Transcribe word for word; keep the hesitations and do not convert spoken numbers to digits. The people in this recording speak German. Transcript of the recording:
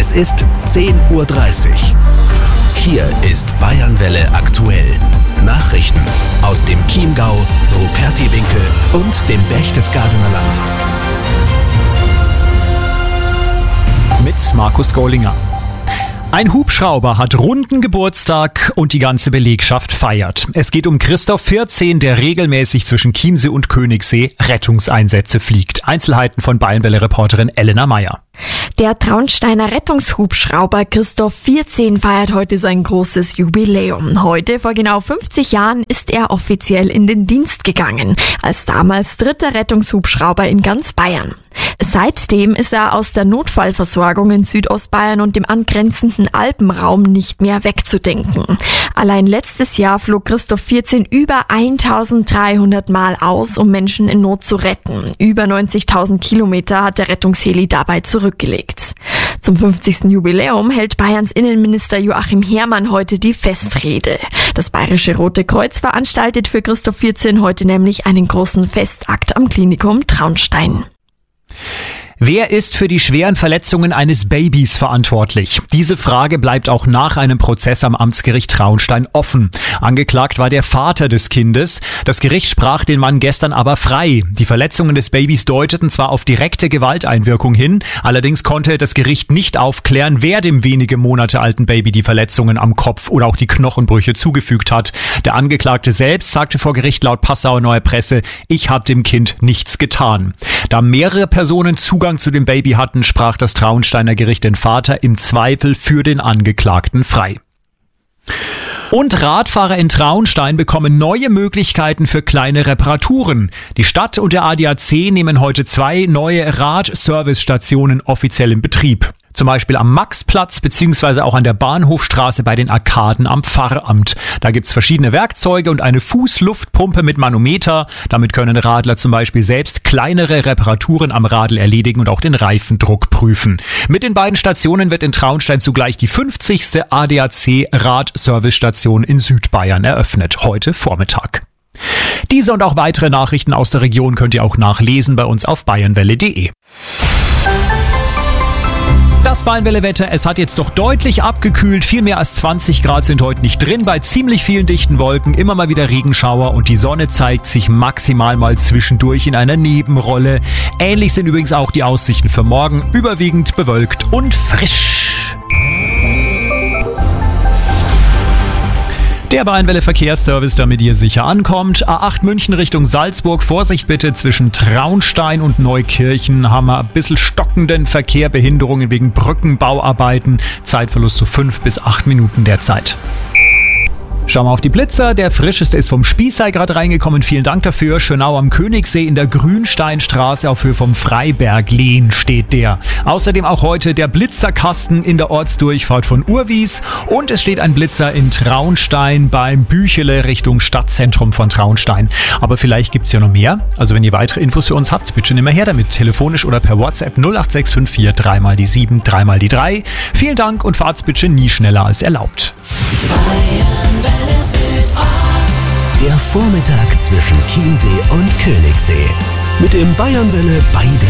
Es ist zehn Uhr dreißig. Hier ist Bayernwelle aktuell. Nachrichten aus dem Chiemgau, Rupertiwinkel und dem Berchtesgadener Land. Mit Markus Gollinger. Ein Hubschrauber hat runden Geburtstag und die ganze Belegschaft feiert. Es geht um Christoph vierzehn, der regelmäßig zwischen Chiemsee und Königssee Rettungseinsätze fliegt. Einzelheiten von Bayernwelle-Reporterin Elena Meyer. Der Traunsteiner Rettungshubschrauber Christoph vierzehn feiert heute sein großes Jubiläum. Heute, vor genau fünfzig Jahren, ist er offiziell in den Dienst gegangen, als damals dritter Rettungshubschrauber in ganz Bayern. Seitdem ist er aus der Notfallversorgung in Südostbayern und dem angrenzenden Alpenraum nicht mehr wegzudenken. Allein letztes Jahr flog Christoph vierzehn über eintausenddreihundert Mal aus, um Menschen in Not zu retten. Über neunzigtausend Kilometer hat der Rettungsheli dabei zurückgelegt. Zum fünfzigsten Jubiläum hält Bayerns Innenminister Joachim Herrmann heute die Festrede. Das Bayerische Rote Kreuz veranstaltet für Christoph vierzehn heute nämlich einen großen Festakt am Klinikum Traunstein. Wer ist für die schweren Verletzungen eines Babys verantwortlich? Diese Frage bleibt auch nach einem Prozess am Amtsgericht Traunstein offen. Angeklagt war der Vater des Kindes. Das Gericht sprach den Mann gestern aber frei. Die Verletzungen des Babys deuteten zwar auf direkte Gewalteinwirkung hin, allerdings konnte das Gericht nicht aufklären, wer dem wenige Monate alten Baby die Verletzungen am Kopf oder auch die Knochenbrüche zugefügt hat. Der Angeklagte selbst sagte vor Gericht laut Passauer Neue Presse, ich habe dem Kind nichts getan. Da mehrere Personen Zugang zu dem Baby hatten, sprach das Traunsteiner Gericht den Vater im Zweifel für den Angeklagten frei. Und Radfahrer in Traunstein bekommen neue Möglichkeiten für kleine Reparaturen. Die Stadt und der A D A C nehmen heute zwei neue Radservicestationen offiziell in Betrieb. Zum Beispiel am Maxplatz beziehungsweise auch an der Bahnhofstraße bei den Arkaden am Pfarramt. Da gibt's verschiedene Werkzeuge und eine Fußluftpumpe mit Manometer. Damit können Radler zum Beispiel selbst kleinere Reparaturen am Radl erledigen und auch den Reifendruck prüfen. Mit den beiden Stationen wird in Traunstein zugleich die fünfzigste A D A C-Radservicestation in Südbayern eröffnet, heute Vormittag. Diese und auch weitere Nachrichten aus der Region könnt ihr auch nachlesen bei uns auf bayernwelle punkt de. Das Bayernwelle-Wetter, es hat jetzt doch deutlich abgekühlt. Viel mehr als zwanzig Grad sind heute nicht drin. Bei ziemlich vielen dichten Wolken immer mal wieder Regenschauer und die Sonne zeigt sich maximal mal zwischendurch in einer Nebenrolle. Ähnlich sind übrigens auch die Aussichten für morgen. Überwiegend bewölkt und frisch. Der Bayernwelle Verkehrsservice, damit ihr sicher ankommt. A acht München Richtung Salzburg. Vorsicht bitte, zwischen Traunstein und Neukirchen haben wir ein bisschen stockenden Verkehr, Behinderungen wegen Brückenbauarbeiten. Zeitverlust so fünf bis acht Minuten derzeit. Schauen wir auf die Blitzer. Der frischeste ist vom Spießei gerade reingekommen. Vielen Dank dafür. Schönau am Königssee in der Grünsteinstraße auf Höhe vom Freiberglehn steht der. Außerdem auch heute der Blitzerkasten in der Ortsdurchfahrt von Urwies. Und es steht ein Blitzer in Traunstein beim Büchele Richtung Stadtzentrum von Traunstein. Aber vielleicht gibt's ja noch mehr. Also wenn ihr weitere Infos für uns habt, bitte nimmer her damit. Telefonisch oder per WhatsApp null acht sechs fünf vier drei mal die sieben, drei mal die drei. Vielen Dank und fahrt's bitte nie schneller als erlaubt. Der Vormittag zwischen Chiemsee und Königssee. Mit dem Bayernwelle Beide